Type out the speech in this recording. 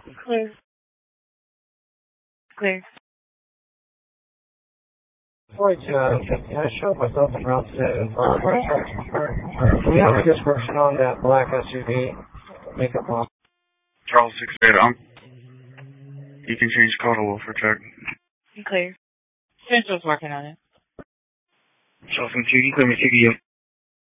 Clear. Clear. Right, I showed myself around today. Can you help me description on that black SUV makeup model? Charles 68, you can change code to Wolf for check. Clear. Central's working on it. Charles 2, you clear me, CDU.